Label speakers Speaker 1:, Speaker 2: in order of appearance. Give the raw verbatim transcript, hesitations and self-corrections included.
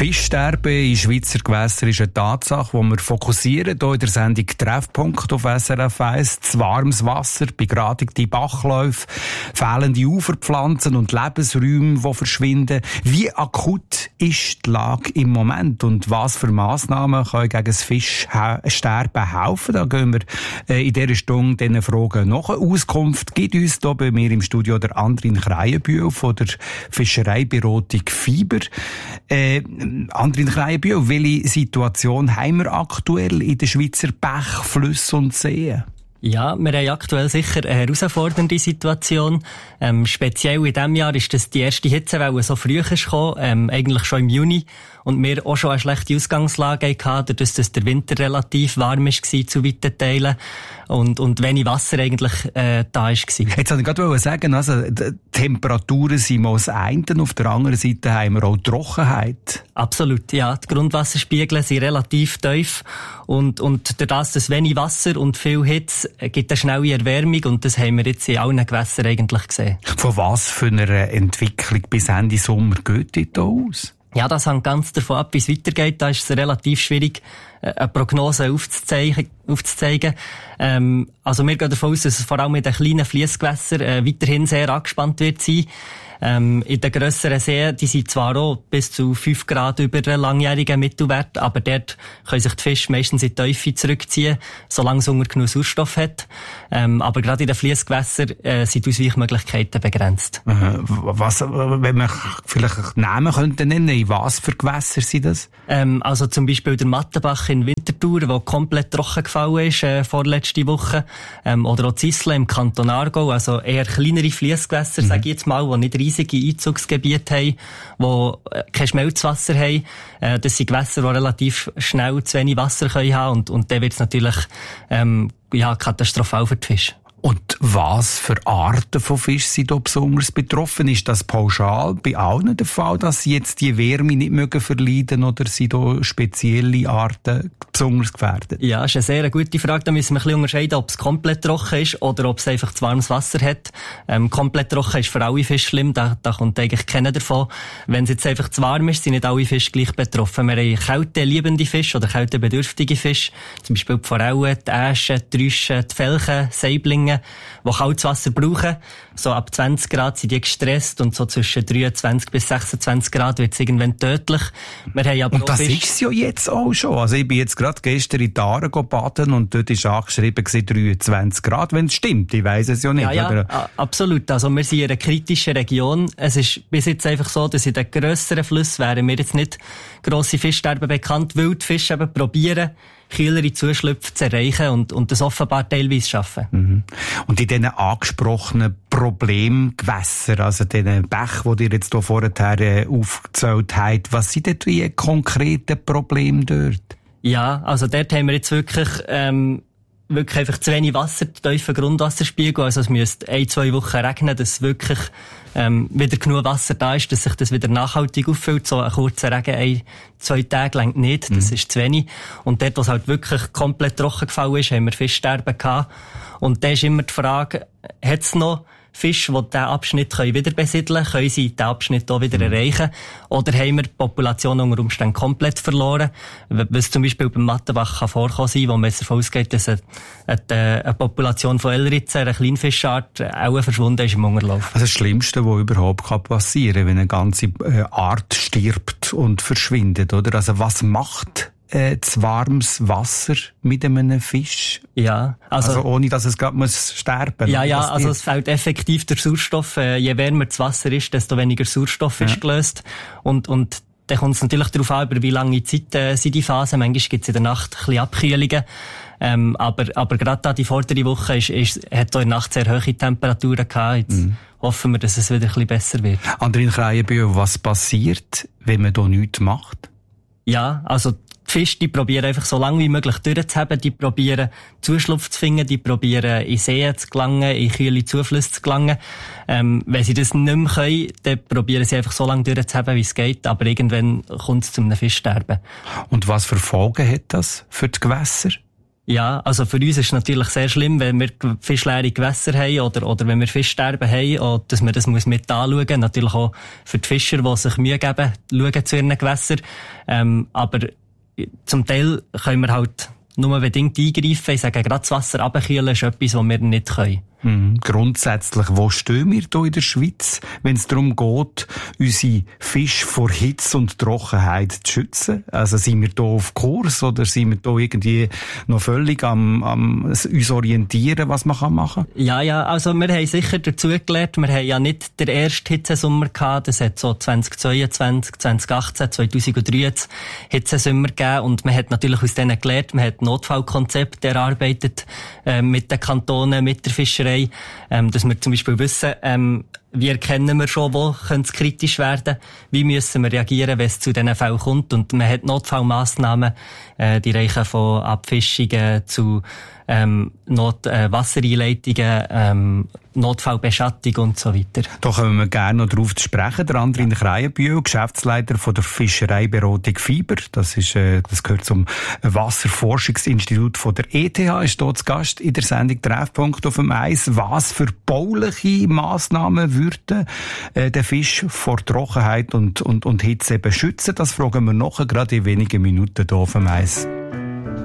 Speaker 1: Fischsterben in Schweizer Gewässern ist eine Tatsache, die wir fokussieren hier in der Sendung Treffpunkt auf S R F eins. Zu warmes Wasser, begradigte Bachläufe, fehlende Uferpflanzen und Lebensräume, die verschwinden. Wie akut ist die Lage im Moment und was für Massnahmen können gegen das Fischsterben helfen? Da gehen wir in dieser Stunde diesen Fragen nach. Auskunft gibt uns hier bei mir im Studio der Andrin Kreienbühl von der Fischereiberatung Fiber. Äh, Andrin Kreienbühl, welche Situation haben wir aktuell in den Schweizer Bächen, Flüssen und Seen?
Speaker 2: Ja, wir haben aktuell sicher eine herausfordernde Situation. Ähm, speziell in diesem Jahr ist das die erste Hitzewelle so früh gekommen, ähm, eigentlich schon im Juni. Und wir auch schon eine schlechte Ausgangslage hatten, dadurch, dass der Winter relativ warm war zu weiten Teilen und, und wenig Wasser eigentlich äh, da war. Jetzt
Speaker 1: wollte ich gerade sagen, also, die Temperaturen sind mal das eine, auf der anderen Seite haben wir auch Trockenheit.
Speaker 2: Absolut, ja. Die Grundwasserspiegel sind relativ tief und, und durch das, dass wenig Wasser und viel Hitze gibt eine schnelle Erwärmung und das haben wir jetzt in allen Gewässern eigentlich gesehen.
Speaker 1: Von was für einer Entwicklung bis Ende Sommer geht das hier aus?
Speaker 2: Ja, das hängt ganz davon ab, wie es weitergeht. Da ist es relativ schwierig, eine Prognose aufzuzeigen. aufzuzeigen. Ähm, also wir gehen davon aus, dass es vor allem in den kleinen Fliessgewässern äh, weiterhin sehr angespannt wird sein. Ähm, in den grösseren Seen, die sind zwar auch bis zu fünf Grad über den langjährigen Mittelwert, aber dort können sich die Fische meistens in die Tiefe zurückziehen, solange es Hunger genug Sauerstoff hat. Ähm, aber gerade in den Fliessgewässern äh, sind die Ausweichmöglichkeiten begrenzt.
Speaker 1: Was, wenn wir vielleicht Namen könnten nennen, in was für Gewässer sind das?
Speaker 2: Ähm, also zum Beispiel der Mattenbach in Winterthur, der komplett trocken gefallen ist äh, vorletzte Woche. Ähm, oder auch Zisle im Kanton Aargau, also eher kleinere Fliessgewässer, mhm. sage ich jetzt mal, die nicht riesige Einzugsgebiete haben, die äh, kein Schmelzwasser haben. Äh, das sind Gewässer, die relativ schnell zu wenig Wasser können haben und, und dann wird es natürlich ähm, ja, katastrophal für die Fische.
Speaker 1: Und was für Arten von Fischen sind da besonders betroffen? Ist das pauschal bei allen der Fall, dass sie jetzt die Wärme nicht mögen verleiden oder sind da spezielle Arten besonders gefährdet?
Speaker 2: Ja, das ist eine sehr gute Frage. Da müssen wir ein bisschen unterscheiden, ob es komplett trocken ist oder ob es einfach zu warmes Wasser hat. Ähm, komplett trocken ist für alle Fische schlimm, da, da kommt eigentlich keiner davon. Wenn es jetzt einfach zu warm ist, sind nicht alle Fische gleich betroffen. Wir haben kälteliebende Fische oder kältebedürftige Fische, zum Beispiel die Forellen, die Äschen, die Rüschen, die Felchen, Saiblinge, die kaltes Wasser brauchen. So ab zwanzig Grad sind die gestresst und so zwischen dreiundzwanzig bis sechsundzwanzig Grad wird es irgendwann tödlich. Wir haben aber
Speaker 1: und das Fisch... ist es ja jetzt auch schon. Also ich bin jetzt gerade gestern in die Aare baden und dort ist angeschrieben dreiundzwanzig Grad, wenn es stimmt. Ich weiss es ja nicht.
Speaker 2: Ja, ja,
Speaker 1: oder?
Speaker 2: absolut. Also wir sind in einer kritischen Region. Es ist bis jetzt einfach so, dass in den grösseren Flüssen wären wir jetzt nicht grosse Fischsterben bekannt, weil die Fische eben probieren, kühlere Zuschlüpfe zu erreichen und, und das offenbar teilweise schaffen.
Speaker 1: Mhm. Und in diesen angesprochenen Problemgewässern, also diesen Bächen, die ihr jetzt hier vorher äh, aufgezählt habt, was sind denn die konkreten Probleme dort?
Speaker 2: Ja, also dort haben wir jetzt wirklich... Ähm, wirklich einfach zu wenig Wasser, tiefen Grundwasserspiegel. Also es müsste ein, zwei Wochen regnen, dass wirklich ähm, wieder genug Wasser da ist, dass sich das wieder nachhaltig auffüllt. So ein kurzer Regen, ein, zwei Tage reicht nicht, das mhm. ist zu wenig. Und dort, wo es halt wirklich komplett trocken gefallen ist, haben wir Fischsterben gehabt. Und da ist immer die Frage, hat es noch Fische, die diesen Abschnitt wieder besiedeln können, können sie diesen Abschnitt auch wieder mhm. erreichen? Oder haben wir die Population unter Umständen komplett verloren? Was zum Beispiel beim Mattenbach kann vorkommen sein, wo man jetzt davon ausgeht, dass eine, eine, eine Population von Elritzen, einer Kleinfischart, auch verschwunden ist im Hungerlauf.
Speaker 1: Also das Schlimmste, was überhaupt passieren kann, wenn eine ganze Art stirbt und verschwindet, oder? Also was macht Äh, zu warmes Wasser mit einem Fisch?
Speaker 2: Ja, also,
Speaker 1: also ohne, dass es gerade muss sterben.
Speaker 2: Ja, ja, also es fehlt effektiv der Sauerstoff. Äh, je wärmer das Wasser ist, desto weniger Sauerstoff ja. ist gelöst. Und, und dann kommt es natürlich darauf an, über wie lange Zeit äh, sind die Phasen. Manchmal gibt es in der Nacht ein bisschen Abkühlungen. Ähm, aber, aber gerade da die vordere Woche ist, ist, hat auch in der Nacht sehr hohe Temperaturen gehabt. Jetzt mhm. hoffen wir, dass es wieder ein bisschen besser wird.
Speaker 1: Andrin Kreienbühl, was passiert, wenn man da nichts macht?
Speaker 2: Ja, also die Fische, die probieren einfach so lange wie möglich durchzuhaben, die probieren Zuschlupf zu finden, die probieren in Seen zu gelangen, in kühle Zuflüsse zu gelangen. Ähm, wenn sie das nicht mehr können, dann probieren sie einfach so lange durchzuhaben, wie es geht, aber irgendwann kommt es zu einem Fischsterben.
Speaker 1: Und was für Folgen hat das für die Gewässer?
Speaker 2: Ja, also für uns ist es natürlich sehr schlimm, wenn wir fischleere Gewässer haben oder, oder wenn wir Fischsterben haben, und dass man das muss mit anschauen muss. Natürlich auch für die Fischer, die sich Mühe geben, schauen zu ihren Gewässern. Ähm, aber zum Teil können wir halt nur bedingt eingreifen. Ich sage, gerade das Wasser runterkühlen ist etwas, was wir nicht können.
Speaker 1: Mhm. Grundsätzlich, wo stehen wir hier in der Schweiz, wenn es darum geht, unsere Fische vor Hitze und Trockenheit zu schützen? Also sind wir hier auf Kurs oder sind wir hier irgendwie noch völlig am, am uns orientieren, was man machen kann?
Speaker 2: Ja, ja, also wir haben sicher dazu gelernt, wir haben ja nicht den ersten Hitzesommer gehabt, das hat so zwanzig zweiundzwanzig, zwanzig achtzehn, zweitausenddreizehn Hitzesommer gegeben, und man hat natürlich aus denen gelernt, man hat Notfallkonzepte erarbeitet, äh, mit den Kantonen, mit der Fischerei, ähm, dass wir zum Beispiel wissen, ähm, wie erkennen wir schon, wo könnte es kritisch werden, wie müssen wir reagieren, wenn es zu diesen Fällen kommt. Und man hat Notfallmassnahmen, äh, die reichen von Abfischungen zu ähm, Not, äh, Wassereinleitungen, ähm, Notfallbeschattung und so weiter.
Speaker 1: Da kommen wir gerne noch darauf zu sprechen. Der Andrin Kreienbühl, Geschäftsleiter von der Fischereiberatung Fiber. Das ist, äh, das gehört zum Wasserforschungsinstitut von der E T H. Ist dort zu Gast in der Sendung Treffpunkt auf dem Eis. Was für bauliche Massnahmen würden äh, den Fisch vor Trockenheit und, und, und Hitze beschützen? Das fragen wir nachher gerade in wenigen Minuten hier auf dem Eis.